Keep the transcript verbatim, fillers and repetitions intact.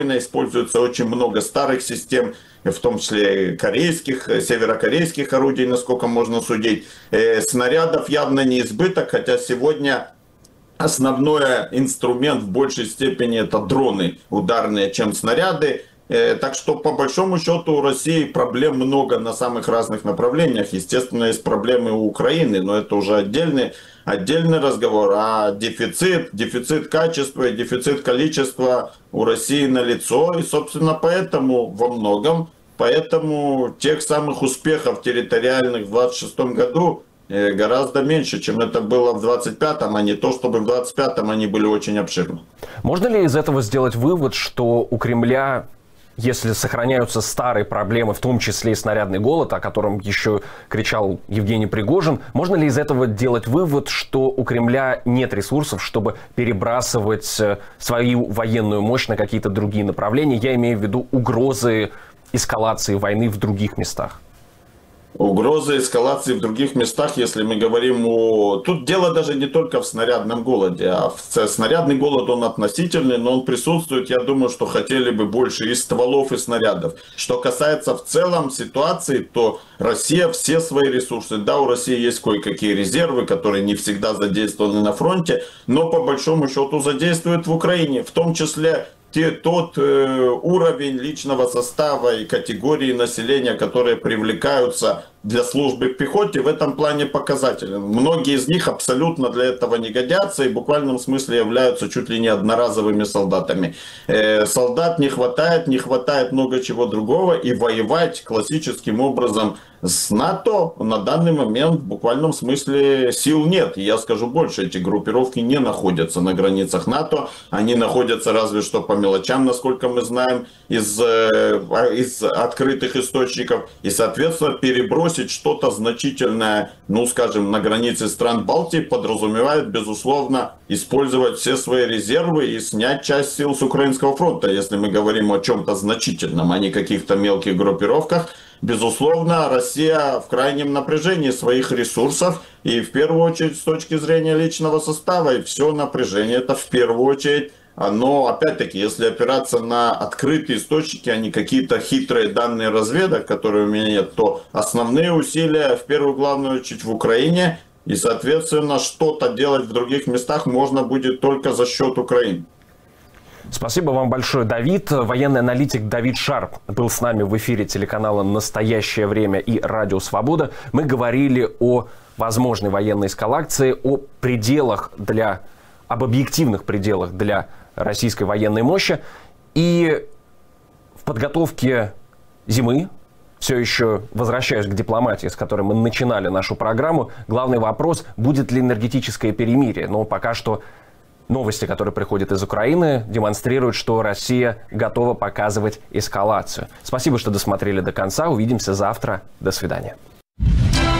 используется очень много старых систем, в том числе корейских, северокорейских орудий, насколько можно судить. Снарядов явно не избыток, хотя сегодня основной инструмент в большей степени это дроны ударные, чем снаряды. Так что, по большому счету, у России проблем много на самых разных направлениях. Естественно, есть проблемы у Украины, но это уже отдельный, отдельный разговор. А дефицит, дефицит качества и дефицит количества у России налицо. И, собственно, поэтому во многом, поэтому тех самых успехов территориальных в двадцать шестом году гораздо меньше, чем это было в двадцать пятом, а не то, чтобы в двадцать пятом они были очень обширны. Можно ли из этого сделать вывод, что у Кремля, если сохраняются старые проблемы, в том числе и снарядный голод, о котором еще кричал Евгений Пригожин, можно ли из этого делать вывод, что у Кремля нет ресурсов, чтобы перебрасывать свою военную мощь на какие-то другие направления? Я имею в виду угрозы эскалации войны в других местах. Угрозы эскалации в других местах, если мы говорим о... Тут дело даже не только в снарядном голоде, а в... снарядный голод, он относительный, но он присутствует. Я думаю, что хотели бы больше и стволов, и снарядов. Что касается в целом ситуации, то Россия все свои ресурсы, да, у России есть кое-какие резервы, которые не всегда задействованы на фронте, но по большому счету задействуют в Украине, в том числе те, тот э, уровень личного состава и категории населения, которые привлекаются для службы в пехоте, в этом плане показателен. Многие из них абсолютно для этого не годятся и в буквальном смысле являются чуть ли не одноразовыми солдатами. Э, солдат не хватает, не хватает много чего другого, и воевать классическим образом с НАТО на данный момент в буквальном смысле сил нет. И я скажу больше, эти группировки не находятся на границах НАТО, они находятся разве что по мелочам, насколько мы знаем, из, из открытых источников, и, соответственно, перебросить что-то значительное, ну, скажем, на границе стран Балтии подразумевает, безусловно, использовать все свои резервы и снять часть сил с Украинского фронта, если мы говорим о чем-то значительном, а не каких-то мелких группировках. Безусловно, Россия в крайнем напряжении своих ресурсов, и в первую очередь с точки зрения личного состава, и все напряжение это в первую очередь. Но опять-таки, если опираться на открытые источники, а не какие-то хитрые данные разведок, которые у меня нет, то основные усилия в первую главную очередь в Украине, и, соответственно, что-то делать в других местах можно будет только за счет Украины. Спасибо вам большое, Давид. Военный аналитик Давид Шарп был с нами в эфире телеканала «Настоящее время» и «Радио Свобода». Мы говорили о возможной военной эскалации, о пределах для, об объективных пределах для российской военной мощи. И в подготовке зимы, все еще возвращаюсь к дипломатии, с которой мы начинали нашу программу, главный вопрос, будет ли энергетическое перемирие. Но пока что новости, которые приходят из Украины, демонстрируют, что Россия готова показывать эскалацию. Спасибо, что досмотрели до конца. Увидимся завтра. До свидания.